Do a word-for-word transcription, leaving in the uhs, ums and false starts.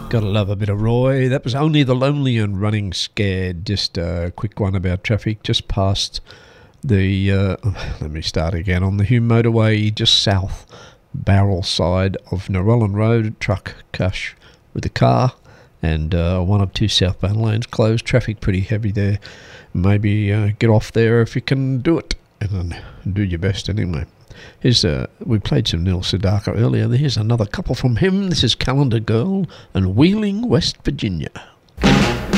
Gotta love a bit of Roy. That was Only the Lonely and Running Scared. Just a quick one about traffic. Just past the, uh, let me start again, on the Hume motorway just south barrel side of Narellan Road. Truck cush with a car and uh, one of two southbound lanes closed. Traffic pretty heavy there. Maybe uh, get off there if you can do it, and then do your best anyway. Here's uh, we played some Neil Sedaka earlier. Here's another couple from him. This is Calendar Girl and Wheeling, West Virginia.